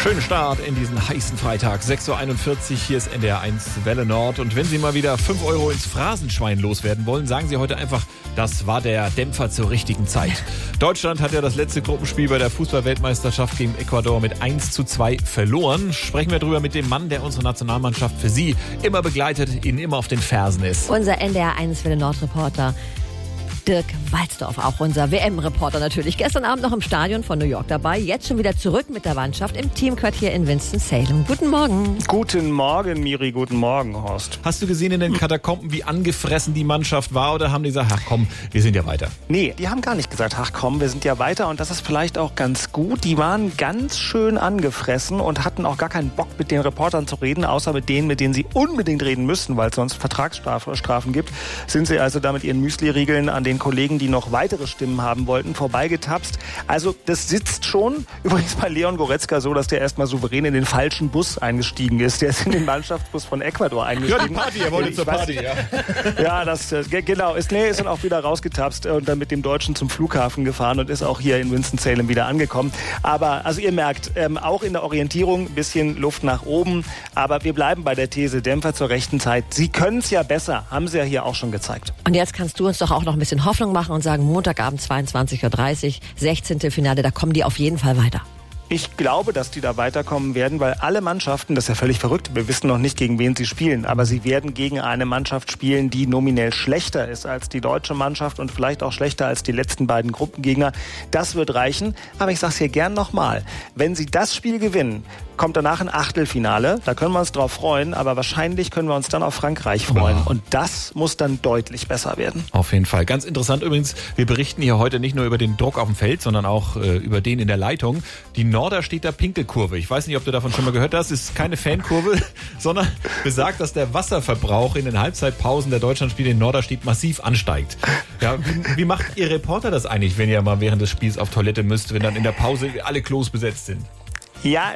Schönen Start in diesen heißen Freitag. 6.41 Uhr, hier ist NDR 1 Welle Nord. Und wenn Sie mal wieder 5 € ins Phrasenschwein loswerden wollen, sagen Sie heute einfach, das war der Dämpfer zur richtigen Zeit. Deutschland hat ja das letzte Gruppenspiel bei der Fußball-Weltmeisterschaft gegen Ecuador mit 1:2 verloren. Sprechen wir drüber mit dem Mann, der unsere Nationalmannschaft für Sie immer begleitet, Ihnen immer auf den Fersen ist. Unser NDR 1 Welle Nord-Reporter Dirk Walzdorf, auch unser WM-Reporter natürlich. Gestern Abend noch im Stadion von New York dabei, jetzt schon wieder zurück mit der Mannschaft im Teamquartier in Winston-Salem. Guten Morgen. Guten Morgen, Miri, guten Morgen, Horst. Hast du gesehen in den Katakomben, wie angefressen die Mannschaft war, oder haben die gesagt, ach komm, wir sind ja weiter? Nee, die haben gar nicht gesagt, ach komm, wir sind ja weiter, und das ist vielleicht auch ganz gut. Die waren ganz schön angefressen und hatten auch gar keinen Bock, mit den Reportern zu reden, außer mit denen sie unbedingt reden müssen, weil es sonst Vertragsstrafen gibt. Sind sie also da mit ihren Müsli-Riegeln an den Kollegen, die noch weitere Stimmen haben wollten, vorbeigetapst. Also das sitzt schon. Übrigens bei Leon Goretzka so, dass der erstmal souverän in den falschen Bus eingestiegen ist. Der ist in den Mannschaftsbus von Ecuador eingestiegen. Ja, die Party, er wollte zur Party, ja. Ja, das genau. Ist dann auch wieder rausgetapst und dann mit dem Deutschen zum Flughafen gefahren und ist auch hier in Winston-Salem wieder angekommen. Aber also ihr merkt, auch in der Orientierung ein bisschen Luft nach oben. Aber wir bleiben bei der These, Dämpfer zur rechten Zeit. Sie können es ja besser, haben sie ja hier auch schon gezeigt. Und jetzt kannst du uns doch auch noch ein bisschen Hoffnung machen und sagen, Montagabend 22:30 Uhr, 16. Finale, da kommen die auf jeden Fall weiter. Ich glaube, dass die da weiterkommen werden, weil alle Mannschaften, das ist ja völlig verrückt, wir wissen noch nicht, gegen wen sie spielen, aber sie werden gegen eine Mannschaft spielen, die nominell schlechter ist als die deutsche Mannschaft und vielleicht auch schlechter als die letzten beiden Gruppengegner. Das wird reichen, aber ich sage es hier gern nochmal, wenn sie das Spiel gewinnen, kommt danach ein Achtelfinale, da können wir uns drauf freuen, aber wahrscheinlich können wir uns dann auf Frankreich freuen. Und das muss dann deutlich besser werden. Auf jeden Fall. Ganz interessant übrigens, wir berichten hier heute nicht nur über den Druck auf dem Feld, sondern auch über den in der Leitung. Die Norderstedter Pinkelkurve. Ich weiß nicht, ob du davon schon mal gehört hast. Ist keine Fankurve, sondern besagt, dass der Wasserverbrauch in den Halbzeitpausen der Deutschlandspiele in Norderstedt massiv ansteigt. Ja, wie macht ihr Reporter das eigentlich, wenn ihr mal während des Spiels auf Toilette müsst, wenn dann in der Pause alle Klos besetzt sind? Ja,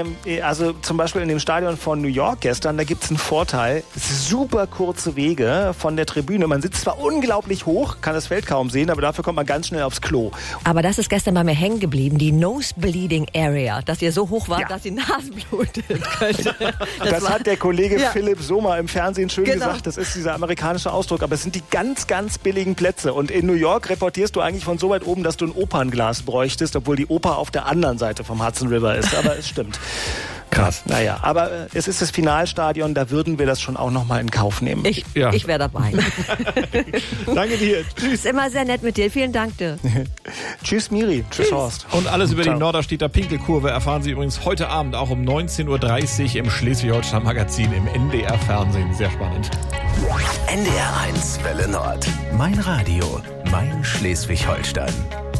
also zum Beispiel in dem Stadion von New York gestern, da gibt's einen Vorteil. Super kurze Wege von der Tribüne. Man sitzt zwar unglaublich hoch, kann das Feld kaum sehen, aber dafür kommt man ganz schnell aufs Klo. Aber das ist gestern bei mir hängen geblieben, die Nose-Bleeding Area, dass ihr so hoch wart, dass die Nase blutet könnte. Das hat der Kollege Philipp Sommer im Fernsehen schön gesagt. Das ist dieser amerikanische Ausdruck. Aber es sind die ganz, ganz billigen Plätze. Und in New York reportierst du eigentlich von so weit oben, dass du ein Opernglas bräuchtest, obwohl die Oper auf der anderen Seite vom Hudson River ist. Aber es stimmt. Krass. Naja, aber es ist das Finalstadion, da würden wir das schon auch nochmal in Kauf nehmen. Ich wäre dabei. Danke dir. Tschüss. Ist immer sehr nett mit dir. Vielen Dank dir. Tschüss Miri. Tschüss Horst. Und alles über die Norderstedter Pinkelkurve erfahren Sie übrigens heute Abend auch um 19:30 Uhr im Schleswig-Holstein-Magazin im NDR-Fernsehen. Sehr spannend. NDR 1 Welle Nord. Mein Radio. Mein Schleswig-Holstein.